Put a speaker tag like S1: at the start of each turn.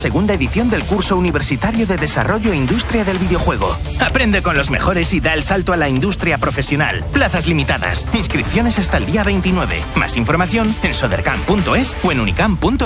S1: Segunda edición del curso universitario de Desarrollo e Industria del Videojuego. Aprende con los mejores y da el salto a la industria profesional. Plazas limitadas. Inscripciones hasta el día 29. Más información en sodercam.es o en unicam.es.